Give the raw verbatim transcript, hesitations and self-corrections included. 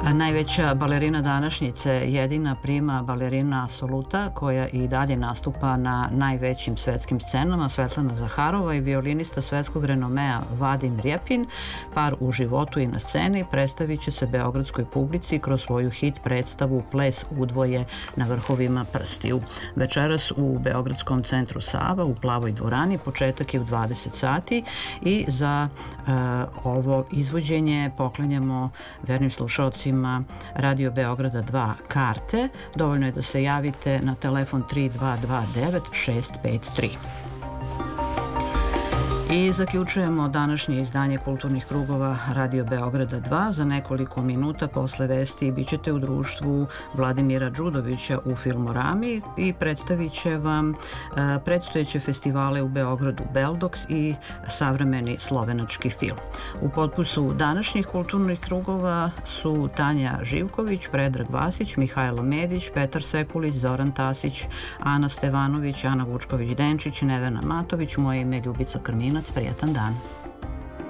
Najveća balerina današnjice, jedina prima balerina Asoluta, koja i dalje nastupa na najvećim svetskim scenama, Svetlana Zaharova, i violinista svetskog renomea Vadim Rjepin, par u životu i na sceni, predstavit će se beogradskoj publici kroz svoju hit predstavu Ples udvoje na vrhovima prstiju. Večeras u Beogradskom centru Sava, u Plavoj dvorani, početak je u dvadeset sati i za uh, ovo izvođenje poklanjamo vernim slušalcima Radio Beograda dva karte. Dovoljno je da se javite na telefon tri dva dva devet šest pet tri. I zaključujemo današnje izdanje Kulturnih krugova Radio Beograda dva. Za nekoliko minuta posle vesti bit ćete u društvu Vladimira Đudovića u Filmorami i predstavit će vam predstojeće festivale u Beogradu Beldoks i savremeni slovenački film. U potpisu današnjih Kulturnih krugova su Tanja Živković, Predrag Vasić, Mihajlo Medić, Petar Sekulić, Zoran Tasić, Ana Stevanović, Ana Vučković-Denčić, Nevena Matović, moje ime je Ljubica Krminac. Prijatan dan.